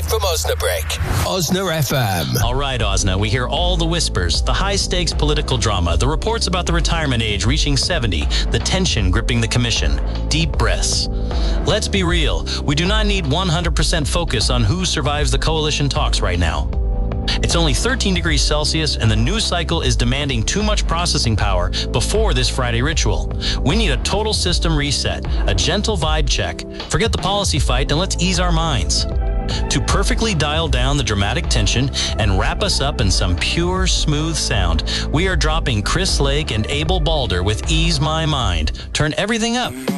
from Osnabrück. Osna FM. All right, Osna, we hear all the whispers, the high-stakes political drama, the reports about the retirement age reaching 70, the tension gripping the commission. Deep breaths. Let's be real. We do not need 100% focus on who survives the coalition talks right now. It's only 13 degrees Celsius, and the news cycle is demanding too much processing power before this Friday ritual. We need a total system reset, a gentle vibe check. Forget the policy fight, and let's ease our minds. To perfectly dial down the dramatic tension and wrap us up in some pure, smooth sound, we are dropping Chris Lake and Abel Balder with Ease My Mind. Turn everything up.